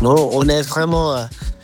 Non, on est vraiment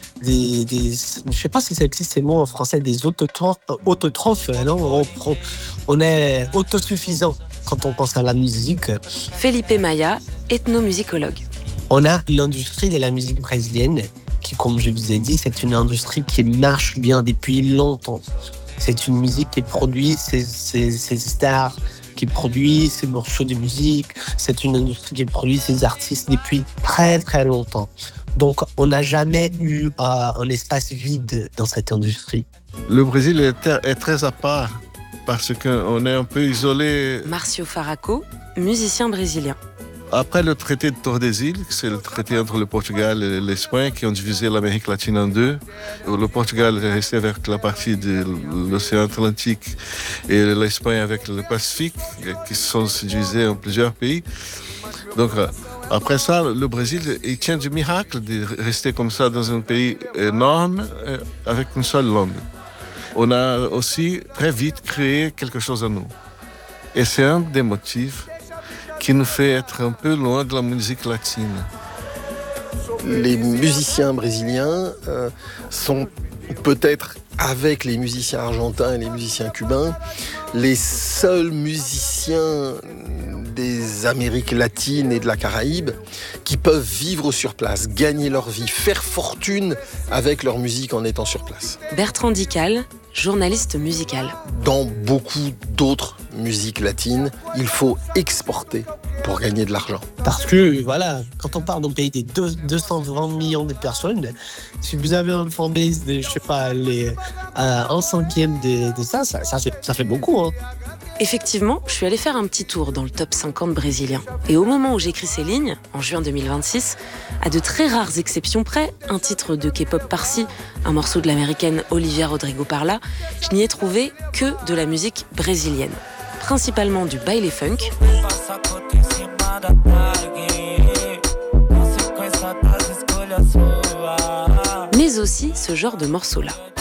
je sais pas si ça existe ces mots en français, des autotrophes, non? On est autosuffisant quand on pense à la musique. Felipe Maia, ethnomusicologue. On a l'industrie de la musique brésilienne qui, comme je vous ai dit, c'est une industrie qui marche bien depuis longtemps. C'est une musique qui produit ses stars, qui produit ses morceaux de musique. C'est une industrie qui produit ses artistes depuis très très longtemps. Donc on n'a jamais eu un espace vide dans cette industrie. Le Brésil est très à part parce qu'on est un peu isolé. Marcio Faraco, musicien brésilien. Après le traité de Tordesillas, c'est le traité entre le Portugal et l'Espagne qui ont divisé l'Amérique latine en deux. Le Portugal est resté avec la partie de l'océan Atlantique et l'Espagne avec le Pacifique, qui se sont divisés en plusieurs pays. Donc après ça, le Brésil, il tient du miracle de rester comme ça dans un pays énorme avec une seule langue. On a aussi très vite créé quelque chose à nous. Et c'est un des motifs qui nous fait être un peu loin de la musique latine. Les musiciens brésiliens sont peut-être, avec les musiciens argentins et les musiciens cubains, les seuls musiciens des Amériques latines et de la Caraïbe qui peuvent vivre sur place, gagner leur vie, faire fortune avec leur musique en étant sur place. Bertrand Dical, journaliste musical. Dans beaucoup d'autres musiques latines, il faut exporter pour gagner de l'argent. Parce que, voilà, quand on parle d'un pays de 220 millions de personnes, si vous avez un fanbase de, je sais pas, un cinquième de ça fait beaucoup, hein. Effectivement, je suis allée faire un petit tour dans le top 50 brésilien. Et au moment où j'écris ces lignes, en juin 2026, à de très rares exceptions près, un titre de K-pop par-ci, un morceau de l'américaine Olivia Rodrigo par-là, je n'y ai trouvé que de la musique brésilienne. Principalement du baile funk, mais aussi ce genre de morceaux-là.